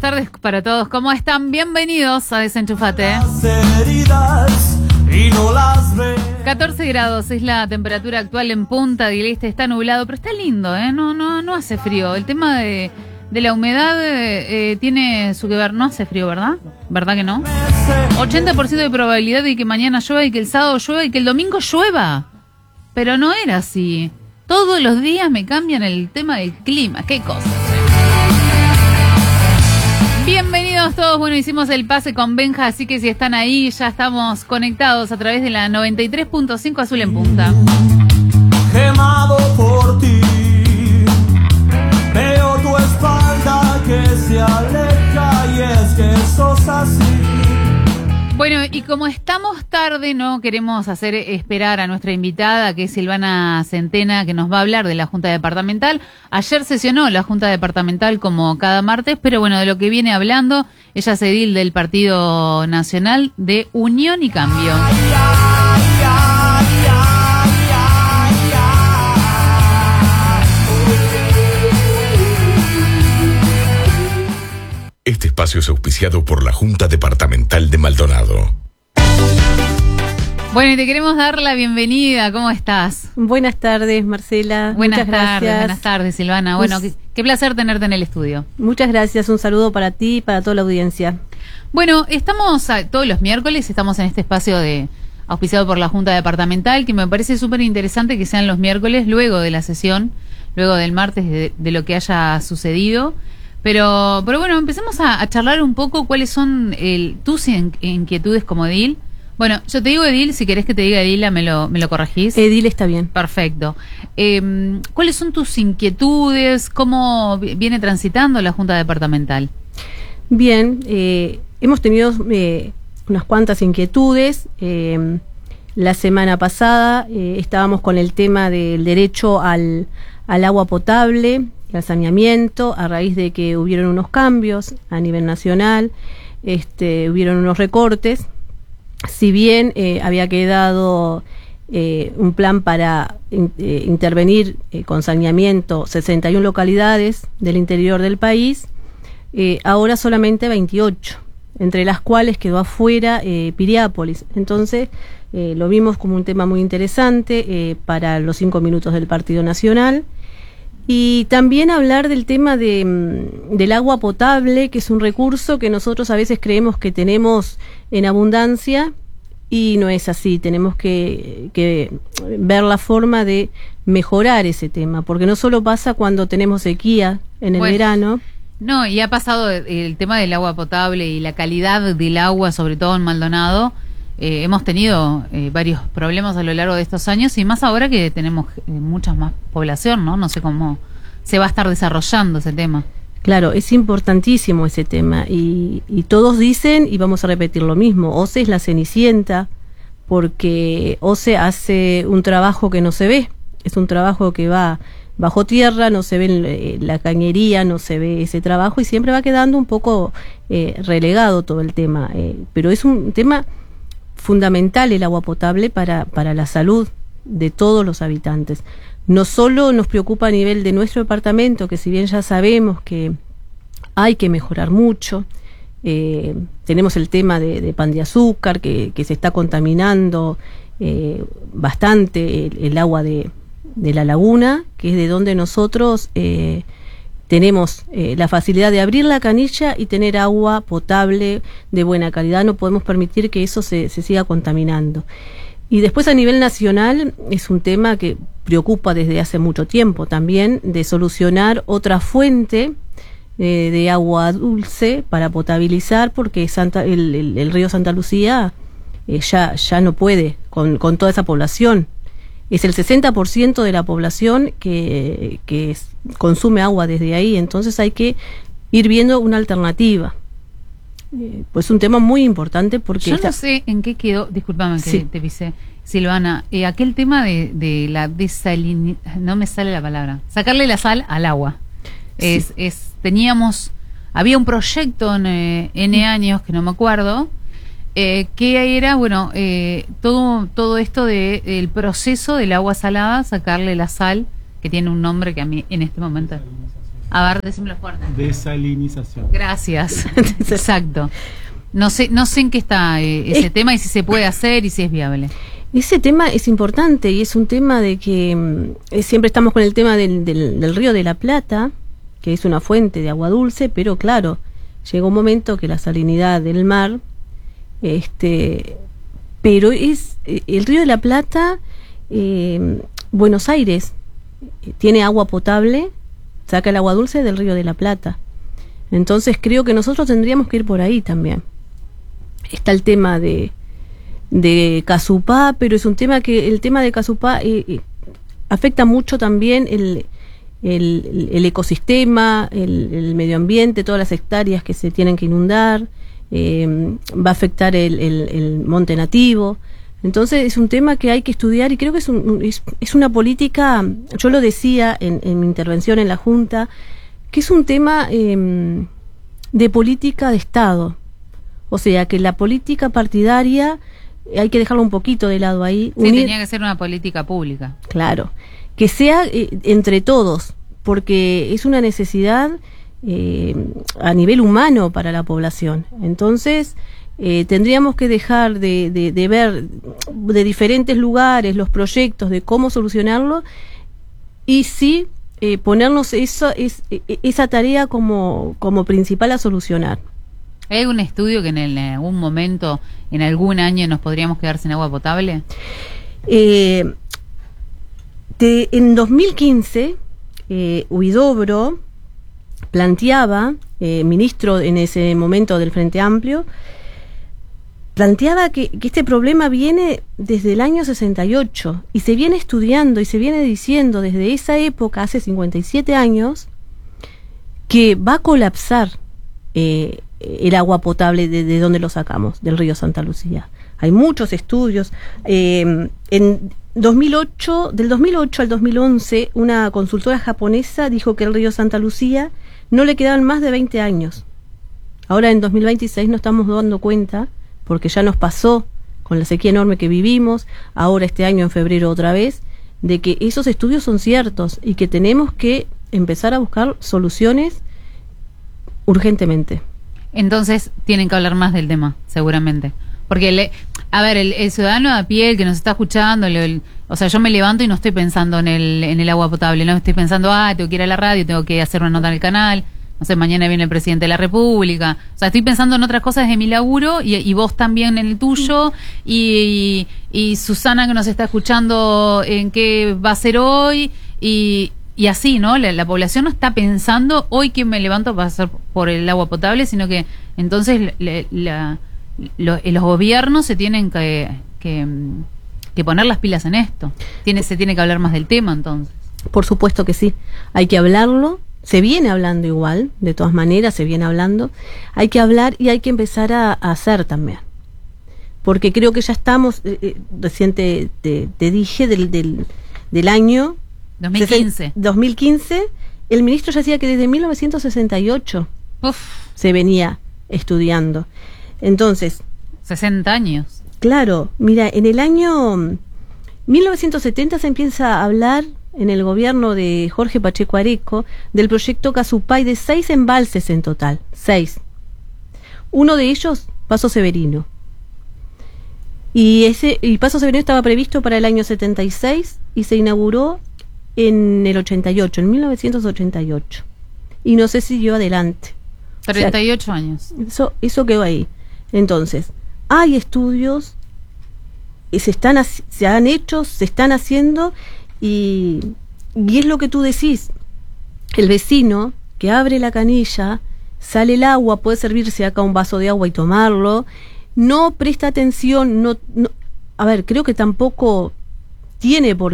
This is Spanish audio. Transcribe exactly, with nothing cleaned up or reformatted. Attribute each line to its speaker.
Speaker 1: tardes para todos. ¿Cómo están? Bienvenidos a Desenchufate. catorce grados es la temperatura actual en Punta del Este. Está nublado, pero está lindo, ¿eh? No, no, no hace frío. El tema de, de la humedad eh, eh, tiene su que ver. No hace frío, ¿verdad? ¿Verdad que no? ochenta por ciento de probabilidad de que mañana llueva y que el sábado llueva y que el domingo llueva. Pero no era así. Todos los días me cambian el tema del clima. Qué cosas. Bienvenidos todos. Bueno, hicimos el pase con Benja, así que si están ahí, ya estamos conectados a través de la noventa y tres punto cinco Azul en Punta.
Speaker 2: Quemado por ti, veo tu espalda que se aleja y es que sos así.
Speaker 1: Bueno, y como estamos tarde, no queremos hacer esperar a nuestra invitada, que es Silvana Centena, que nos va a hablar de la Junta Departamental. Ayer sesionó la Junta Departamental como cada martes, pero bueno, de lo que viene hablando, ella es edil del Partido Nacional de Unión y Cambio.
Speaker 3: Este espacio es auspiciado por la Junta Departamental de Maldonado.
Speaker 1: Bueno, y te queremos dar la bienvenida. ¿Cómo estás?
Speaker 4: Buenas tardes, Marcela.
Speaker 1: Buenas
Speaker 4: Muchas
Speaker 1: tardes,
Speaker 4: gracias.
Speaker 1: buenas tardes, Silvana. Bueno, qué, qué placer tenerte en el estudio.
Speaker 4: Muchas gracias. Un saludo para ti y para toda la audiencia.
Speaker 1: Bueno, estamos a, todos los miércoles, estamos en este espacio de auspiciado por la Junta Departamental, que me parece súper interesante que sean los miércoles, luego de la sesión, luego del martes, de, de lo que haya sucedido. Pero, pero bueno, empecemos a, a charlar un poco cuáles son el, tus in, inquietudes como edil. Bueno, yo te digo edil, si querés que te diga edila, me lo, me lo corregís.
Speaker 4: Edil está bien.
Speaker 1: Perfecto. Eh, ¿Cuáles son tus inquietudes? ¿Cómo viene transitando la Junta Departamental?
Speaker 4: Bien, eh, hemos tenido eh, unas cuantas inquietudes. Eh, la semana pasada eh, estábamos con el tema del derecho al, al agua potable, al saneamiento, a raíz de que hubieron unos cambios a nivel nacional, este, hubieron unos recortes. Si bien eh, había quedado eh, un plan para in, eh, intervenir eh, con saneamiento sesenta y una localidades del interior del país, eh, ahora solamente veintiocho, entre las cuales quedó afuera eh, Piriápolis. Entonces eh, lo vimos como un tema muy interesante eh, para los cinco minutos del Partido Nacional. Y también hablar del tema de, del agua potable, que es un recurso que nosotros a veces creemos que tenemos en abundancia y no es así. Tenemos que, que ver la forma de mejorar ese tema, porque no solo pasa cuando tenemos sequía en el
Speaker 1: bueno,
Speaker 4: verano.
Speaker 1: No, y ha pasado el tema del agua potable y la calidad del agua, sobre todo en Maldonado. Eh, hemos tenido eh, varios problemas a lo largo de estos años y más ahora que tenemos eh, mucha más población, ¿no? No sé cómo se va a estar desarrollando ese tema.
Speaker 4: Claro, es importantísimo ese tema y, y todos dicen, y vamos a repetir lo mismo, OCE es la cenicienta porque OCE hace un trabajo que no se ve, es un trabajo que va bajo tierra, no se ve la cañería, no se ve ese trabajo y siempre va quedando un poco eh, relegado todo el tema, eh, pero es un tema fundamental el agua potable para, para la salud de todos los habitantes. No solo nos preocupa a nivel de nuestro departamento, que si bien ya sabemos que hay que mejorar mucho, eh, tenemos el tema de, de Pan de Azúcar, que, que se está contaminando eh, bastante el, el agua de, de la laguna, que es de donde nosotros eh, tenemos eh, la facilidad de abrir la canilla y tener agua potable de buena calidad. No podemos permitir que eso se, se siga contaminando. Y después a nivel nacional es un tema que preocupa desde hace mucho tiempo también, de solucionar otra fuente eh, de agua dulce para potabilizar, porque Santa, el, el, el río Santa Lucía eh, ya, ya no puede con, con toda esa población. Es el sesenta por ciento de la población que, que es, consume agua desde ahí, entonces hay que ir viendo una alternativa. Eh, pues un tema muy importante porque...
Speaker 1: Yo
Speaker 4: esta...
Speaker 1: no sé en qué quedó, discúlpame que
Speaker 4: sí.
Speaker 1: te pisé, Silvana, eh, aquel tema de, de la desalinización, no me sale la palabra, sacarle la sal al agua. Sí. Es, es Teníamos, había un proyecto en eh, N años, que no me acuerdo, Eh, que era, bueno, eh, todo todo esto de el proceso del agua salada, sacarle la sal, que tiene un nombre que a mí en este momento... A ver, decímelo fuerte.
Speaker 5: Desalinización.
Speaker 1: Gracias. Exacto. No sé, no sé en qué está eh, ese
Speaker 4: Es-
Speaker 1: tema y si se puede hacer y si es viable.
Speaker 4: Ese tema es importante y es un tema de que mm, eh, siempre estamos con el tema del, del, del río de la Plata, que es una fuente de agua dulce, pero claro, llega un momento que la salinidad del mar, este, pero es eh, el río de la Plata, eh, Buenos Aires eh, tiene agua potable, saca el agua dulce del río de la Plata. Entonces creo que nosotros tendríamos que ir por ahí también. Está el tema de de Casupá, pero es un tema que el tema de Casupá eh, eh, afecta mucho también el, el, el ecosistema, el, el medio ambiente, todas las hectáreas que se tienen que inundar, eh, va a afectar el, el, el monte nativo. Entonces es un tema que hay que estudiar y creo que es, un, es, es una política, yo lo decía en, en mi intervención en la Junta, que es un tema eh, de política de Estado. O sea, que la política partidaria hay que dejarlo un poquito de lado ahí.
Speaker 1: Sí,
Speaker 4: unir-
Speaker 1: tenía que ser una política pública.
Speaker 4: Claro, que sea eh, entre todos, porque es una necesidad eh, a nivel humano para la población. Entonces, eh, tendríamos que dejar de, de, de ver de diferentes lugares los proyectos de cómo solucionarlo y sí eh, ponernos eso, es, esa tarea como, como principal a solucionar.
Speaker 1: ¿Hay algún estudio que en, el- en algún momento, en algún año, nos podríamos quedar sin agua potable?
Speaker 4: Eh, de- en dos mil quince, eh, Huidobro planteaba, eh, ministro en ese momento del Frente Amplio, planteaba que, que este problema viene desde el año sesenta y ocho y se viene estudiando y se viene diciendo desde esa época, hace cincuenta y siete años, que va a colapsar eh, el agua potable de, de donde lo sacamos, del río Santa Lucía. Hay muchos estudios. Eh, en dos mil ocho, del dos mil ocho al dos mil once, una consultora japonesa dijo que el río Santa Lucía no le quedaban más de veinte años. Ahora en dos mil veintiséis nos estamos dando cuenta, porque ya nos pasó con la sequía enorme que vivimos, ahora este año en febrero otra vez, de que esos estudios son ciertos y que tenemos que empezar a buscar soluciones urgentemente.
Speaker 1: Entonces tienen que hablar más del tema, seguramente. Porque, le, a ver, el, el ciudadano a pie, el que nos está escuchando, el, el- o sea, yo me levanto y no estoy pensando en el, en el agua potable, no estoy pensando, ah, tengo que ir a la radio, tengo que hacer una nota en el canal, no sé, mañana viene el presidente de la República. O sea, estoy pensando en otras cosas de mi laburo y, y vos también en el tuyo y, y, y Susana que nos está escuchando en qué va a ser hoy y... Y así, ¿no? La, la población no está pensando hoy que me levanto para hacer por el agua potable, sino que entonces la, la- lo- los gobiernos se tienen que, que, que poner las pilas en esto. Tiene, se tiene que hablar más del tema, entonces.
Speaker 4: Por supuesto que sí, hay que hablarlo, se viene hablando igual, de todas maneras se viene hablando, hay que hablar y hay que empezar a, a hacer también. Porque creo que ya estamos, eh, eh, recién te, te, te dije del, del, del año
Speaker 1: dos mil quince.
Speaker 4: dos mil quince, el ministro ya decía que desde mil novecientos sesenta y ocho
Speaker 1: Uf,
Speaker 4: se venía estudiando. Entonces,
Speaker 1: sesenta años.
Speaker 4: claro, mira, en el año mil novecientos setenta se empieza a hablar en el gobierno de Jorge Pacheco Areco del proyecto Casupá y de seis embalses en total, seis. Uno de ellos, Paso Severino. Y ese y Paso Severino estaba previsto para el año setenta y seis y se inauguró en el ochenta y ocho, en mil novecientos ochenta y ocho. Y no se siguió adelante.
Speaker 1: treinta y ocho años.
Speaker 4: Eso, eso quedó ahí. Entonces, hay estudios, y se están haci- se han hecho, se están haciendo, y, y es lo que tú decís. El vecino que abre la canilla, sale el agua, puede servirse acá un vaso de agua y tomarlo, no presta atención, no, no a ver, creo que tampoco tiene por